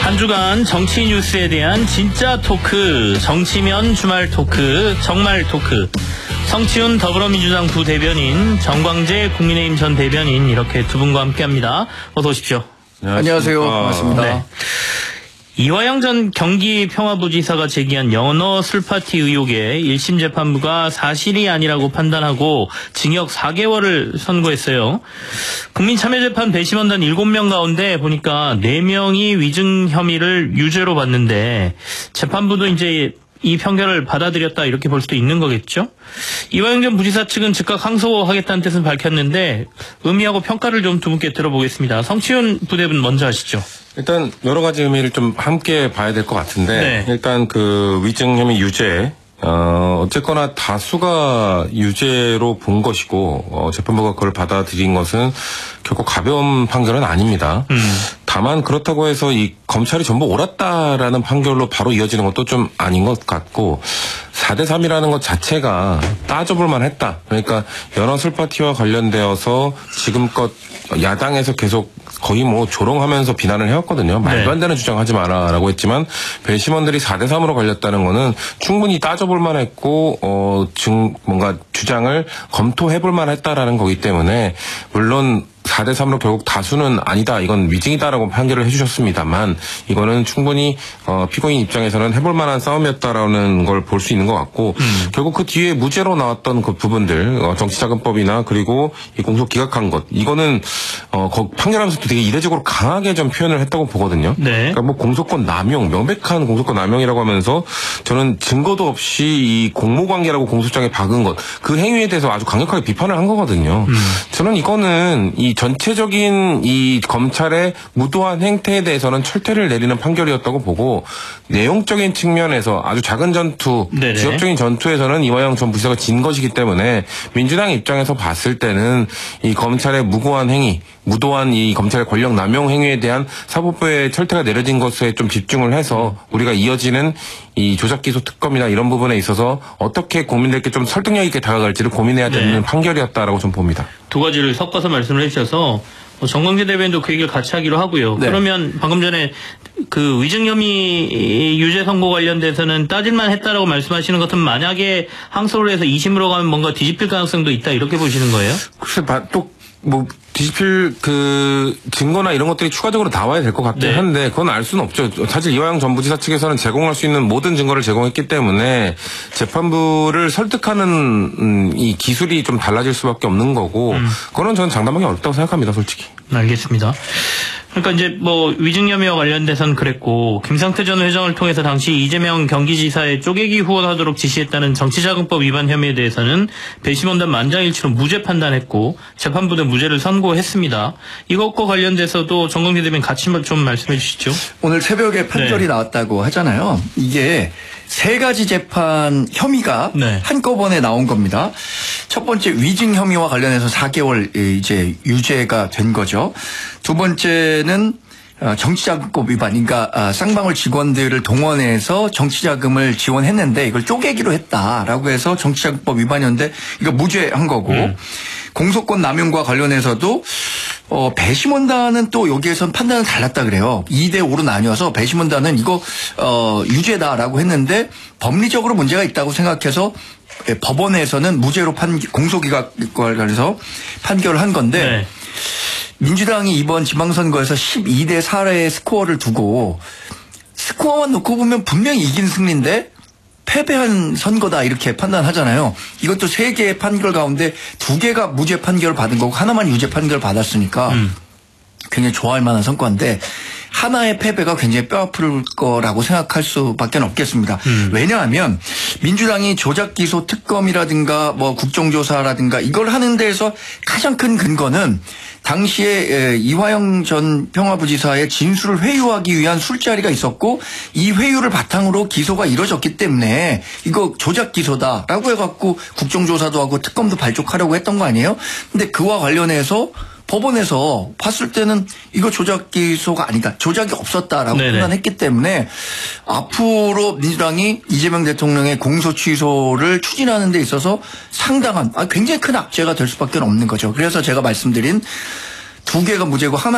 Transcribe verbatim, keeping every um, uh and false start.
한 주간 정치 뉴스에 대한 진짜 토크, 정치면 주말 토크, 정말 토크. 성치훈 더불어민주당 부대변인, 정광재 국민의힘 전 대변인, 이렇게 두 분과 함께합니다. 어서 오십시오. 안녕하세요. 반갑습니다. 네. 이화영 전 경기평화부지사가 제기한 연어 술파티 의혹에 일 심 재판부가 사실이 아니라고 판단하고 징역 사 개월을 선고했어요. 국민참여재판 배심원단 일곱 명 가운데 보니까 네 명이 위증 혐의를 유죄로 봤는데 재판부도 이제 이 판결을 받아들였다 이렇게 볼 수도 있는 거겠죠? 이화영 전 부지사 측은 즉각 항소하겠다는 뜻은 밝혔는데 의미하고 평가를 좀 두 분께 들어보겠습니다. 성치훈 부대변인 먼저 하시죠. 일단 여러 가지 의미를 좀 함께 봐야 될 것 같은데 네. 일단 그 위증 혐의 유죄 어, 어쨌거나 다수가 유죄로 본 것이고 어, 재판부가 그걸 받아들인 것은 결코 가벼운 판결은 아닙니다. 음. 다만 그렇다고 해서 이 검찰이 전부 옳았다라는 판결로 바로 이어지는 것도 좀 아닌 것 같고 사 대 삼이라는 것 자체가 따져볼 만했다. 그러니까 연어 술파티와 관련되어서 지금껏 야당에서 계속 거의 뭐 조롱하면서 비난을 해왔거든요. 말도 안 되는 주장하지 마라라고 했지만 배심원들이 사 대 삼으로 걸렸다는 거는 충분히 따져볼 만했고 어, 증 뭔가 주장을 검토해볼 만했다라는 거기 때문에 물론 사 대 삼으로 결국 다수는 아니다. 이건 위증이다라고 판결을 해주셨습니다만 이거는 충분히 어, 피고인 입장에서는 해볼 만한 싸움이었다라는 걸 볼 수 있는 것 같고 음. 결국 그 뒤에 무죄로 나왔던 그 부분들 어, 정치자금법이나 그리고 이 공소 기각한 것 이거는 어, 거, 판결하면서도 되게 이례적으로 강하게 좀 표현을 했다고 보거든요. 네. 그러니까 뭐 공소권 남용, 명백한 공소권 남용이라고 하면서 저는 증거도 없이 이 공모관계라고 공소장에 박은 것 그 행위에 대해서 아주 강력하게 비판을 한 거거든요. 음. 저는 이거는 이 전체적인 이 검찰의 무도한 행태에 대해서는 철퇴를 내리는 판결이었다고 보고 내용적인 측면에서 아주 작은 전투, 네네. 지역적인 전투에서는 이화영 전 부지사가 진 것이기 때문에 민주당 입장에서 봤을 때는 이 검찰의 무고한 행위, 무도한 이 검찰의 권력 남용 행위에 대한 사법부의 철퇴가 내려진 것에 좀 집중을 해서 우리가 이어지는 이 조작기소 특검이나 이런 부분에 있어서 어떻게 국민들께 좀 설득력 있게 다가갈지를 고민해야 되는 네. 판결이었다라고 좀 봅니다. 두 가지를 섞어서 말씀을 해주셔서 정광재 대변인도 그 얘기를 같이 하기로 하고요. 네. 그러면 방금 전에 그 위증 혐의 유죄 선고 관련돼서는 따질만 했다라고 말씀하시는 것은 만약에 항소를 해서 이 심으로 가면 뭔가 뒤집힐 가능성도 있다 이렇게 보시는 거예요? 글쎄 또 뭐 뒤집힐 그 증거나 이런 것들이 추가적으로 나와야 될 것 같긴 네. 한데 그건 알 수는 없죠. 사실 이화영 전 부지사 측에서는 제공할 수 있는 모든 증거를 제공했기 때문에 재판부를 설득하는 이 기술이 좀 달라질 수밖에 없는 거고 음. 그거는 저는 장담하기 어렵다고 생각합니다. 솔직히. 알겠습니다. 그러니까 이제 뭐 위증 혐의와 관련돼서는 그랬고 김상태 전 회장을 통해서 당시 이재명 경기지사의 쪼개기 후원하도록 지시했다는 정치자금법 위반 혐의에 대해서는 배심원단 만장일치로 무죄 판단했고 재판부도 무죄를 선고했습니다. 이것과 관련돼서도 정광재 대변인 같이 좀 말씀해 주시죠. 오늘 새벽에 판결이 네. 나왔다고 하잖아요. 이게 세 가지 재판 혐의가 네. 한꺼번에 나온 겁니다. 첫 번째 위증 혐의와 관련해서 사 개월 이제 유죄가 된 거죠. 두 번째는 정치자금법 위반, 그러니까 쌍방울 직원들을 동원해서 정치자금을 지원했는데 이걸 쪼개기로 했다라고 해서 정치자금법 위반이었는데 이거 무죄한 거고 음. 공소권 남용과 관련해서도 어, 배심원단은 또 여기에선 판단은 달랐다 그래요. 이 대 오로 나뉘어서 배심원단은 이거 어, 유죄다라고 했는데 법리적으로 문제가 있다고 생각해서 법원에서는 무죄로 판 공소기각과 관련해서 판결을 한 건데 네. 민주당이 이번 지방선거에서 십이 대 사의 스코어를 두고 스코어만 놓고 보면 분명히 이긴 승리인데 패배한 선거다 이렇게 판단하잖아요. 이것도 세 개의 판결 가운데 두 개가 무죄 판결을 받은 거고 하나만 유죄 판결을 받았으니까 음. 굉장히 좋아할 만한 성과인데 하나의 패배가 굉장히 뼈아플 거라고 생각할 수밖에 없겠습니다. 음. 왜냐하면 민주당이 조작기소 특검이라든가 뭐 국정조사라든가 이걸 하는 데에서 가장 큰 근거는 당시에 이화영 전 평화부지사의 진술을 회유하기 위한 술자리가 있었고 이 회유를 바탕으로 기소가 이루어졌기 때문에 이거 조작기소다라고 해갖고 국정조사도 하고 특검도 발족하려고 했던 거 아니에요? 근데 그와 관련해서 법원에서 봤을 때는 이거 조작 기소가 아니다. 조작이 없었다라고 네네. 판단했기 때문에 앞으로 민주당이 이재명 대통령의 공소 취소를 추진하는 데 있어서 상당한 굉장히 큰 악재가 될 수밖에 없는 거죠. 그래서 제가 말씀드린 두 개가 무죄고 하나